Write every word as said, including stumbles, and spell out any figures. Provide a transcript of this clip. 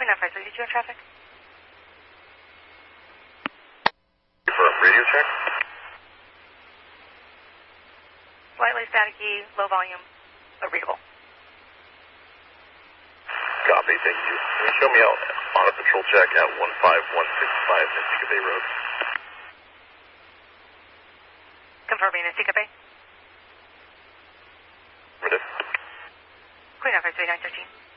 nine five three, did you have traffic? For a radio check? Slightly staticky, low volume, but readable. Copy, thank you. Can you show me out on a patrol check at one five one six five Nistika Bay Road? Confirming Nistika Bay. Affirmative. Queen nine five three, nine thirteen.